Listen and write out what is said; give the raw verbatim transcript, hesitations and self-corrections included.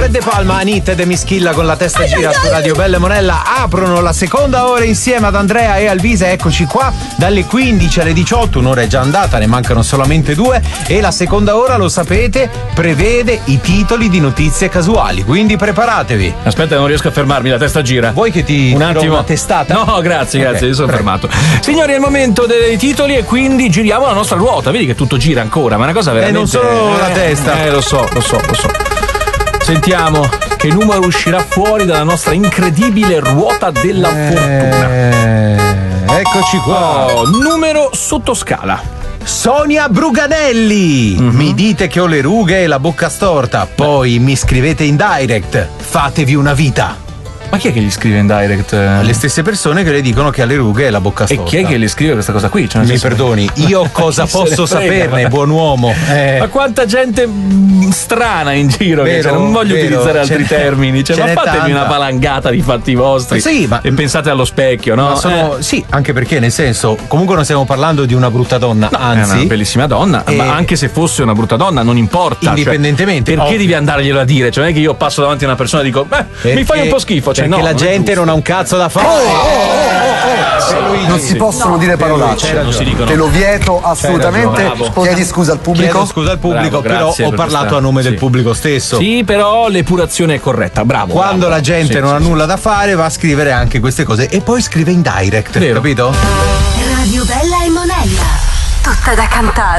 De Palma, Anita e De Mischilla con la testa gira su Radio Bella e Monella aprono la seconda ora insieme ad Andrea e Alvisa. Eccoci qua dalle quindici alle diciotto, un'ora è già andata, ne mancano solamente due e la seconda ora, lo sapete, prevede i titoli di notizie casuali, quindi preparatevi. Aspetta, non riesco a fermarmi, la testa gira. Vuoi che ti un attimo una testata? No, grazie, grazie, okay, sono prego. fermato. Signori, è il momento dei titoli e quindi giriamo la nostra ruota. Vedi che tutto gira ancora, ma è una cosa veramente. E non solo eh, la testa. Eh, lo so, lo so, lo so. Sentiamo che numero uscirà fuori dalla nostra incredibile ruota della eh, fortuna. Eccoci qua. Oh, numero sottoscala. Sonia Bruganelli. Mm-hmm. Mi dite che ho le rughe e la bocca storta, poi mi scrivete in direct. Fatevi una vita. Ma chi è che gli scrive in direct? Le stesse persone che le dicono che ha le rughe e la bocca storta. E chi è che le scrive questa cosa qui? Cioè, mi senso... perdoni, io cosa posso saperne, buon uomo? Eh. Ma quanta gente strana in giro, vero, che, cioè, non voglio vero, utilizzare altri termini, cioè, ma fatevi tanta. una palangata di fatti vostri. Sì, ma... e pensate allo specchio, no? Sono... Eh. Sì, anche perché nel senso, comunque non stiamo parlando di una brutta donna, no, anzi. È una bellissima donna, e... ma anche se fosse una brutta donna non importa. Indipendentemente. Cioè, perché ovvio. devi andarglielo a dire? Cioè non è che io passo davanti a una persona e dico, beh, mi fai un po' schifo. Cioè, perché no, la gente non ha un cazzo da fare. Oh, oh, oh, oh, oh. Non si possono no. dire parolacce. Non si dicono. Te lo vieto assolutamente. Chiedi scusa al pubblico. Chiedo scusa al pubblico, bravo, però ho parlato a nome sì. del pubblico stesso. Sì, però l'epurazione è corretta. Bravo. Quando bravo. la gente sì, non sì, ha sì. nulla da fare, va a scrivere anche queste cose e poi scrive in direct. Vero. Capito? Radio Bella e Monella. Tutta da cantare.